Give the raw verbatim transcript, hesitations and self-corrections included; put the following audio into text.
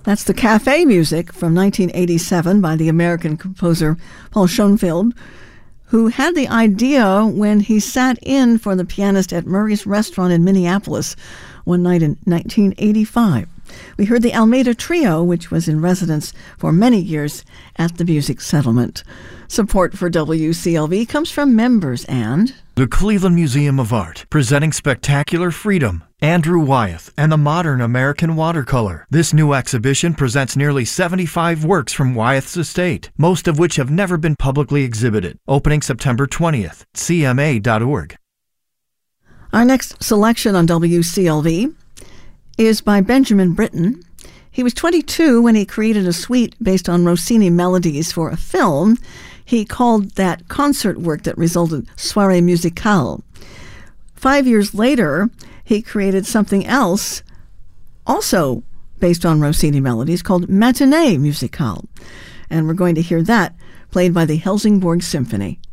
That's the Cafe Music from nineteen eighty-seven by the American composer Paul Schoenfield, who had the idea when he sat in for the pianist at Murray's Restaurant in Minneapolis one night in nineteen eighty-five. We heard the Almeida Trio, which was in residence for many years at the Music Settlement. Support for W C L V comes from members and the Cleveland Museum of Art, presenting Spectacular Freedom, Andrew Wyeth, and the Modern American Watercolor. This new exhibition presents nearly seventy-five works from Wyeth's estate, most of which have never been publicly exhibited. Opening September twentieth, C M A dot org. Our next selection on W C L V is by Benjamin Britten. He was twenty-two when he created a suite based on Rossini melodies for a film. He called that concert work that resulted Soirée Musicale. Five years later, he created something else, also based on Rossini melodies, called Matinée Musicale. And we're going to hear that played by the Helsingborg Symphony.